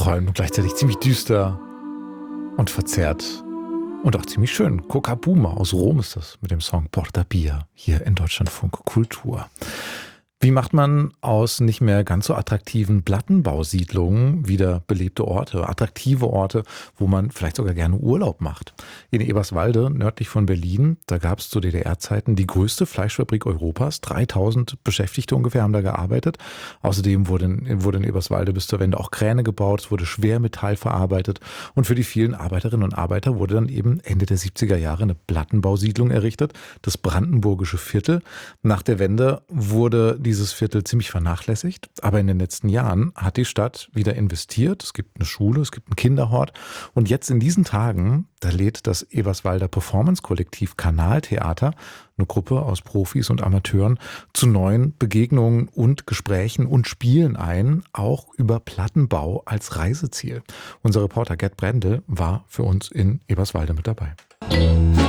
träumen und gleichzeitig ziemlich düster und verzerrt und auch ziemlich schön. Coca Buma aus Rom ist das mit dem Song Porta Pia hier in Deutschlandfunk Kultur. Wie macht man aus nicht mehr ganz so attraktiven Plattenbausiedlungen wieder belebte Orte, attraktive Orte, wo man vielleicht sogar gerne Urlaub macht? In Eberswalde, nördlich von Berlin, da gab es zu DDR-Zeiten die größte Fleischfabrik Europas. 3000 Beschäftigte ungefähr haben da gearbeitet. Außerdem wurde in Eberswalde bis zur Wende auch Kräne gebaut, es wurde Schwermetall verarbeitet. Und für die vielen Arbeiterinnen und Arbeiter wurde dann eben Ende der 70er Jahre eine Plattenbausiedlung errichtet, das Brandenburgische Viertel. Nach der Wende wurde dieses Viertel ziemlich vernachlässigt, aber in den letzten Jahren hat die Stadt wieder investiert. Es gibt eine Schule, es gibt einen Kinderhort und jetzt in diesen Tagen, da lädt das Eberswalder Performance-Kollektiv Kanaltheater, eine Gruppe aus Profis und Amateuren, zu neuen Begegnungen und Gesprächen und Spielen ein, auch über Plattenbau als Reiseziel. Unser Reporter Gerd Brendel war für uns in Eberswalde mit dabei.